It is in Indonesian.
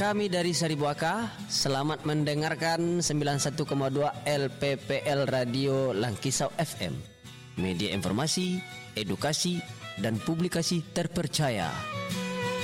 Kami dari Saribuaka, selamat mendengarkan 91,2 LPPL Radio Langkisau FM. Media informasi, edukasi, dan publikasi terpercaya.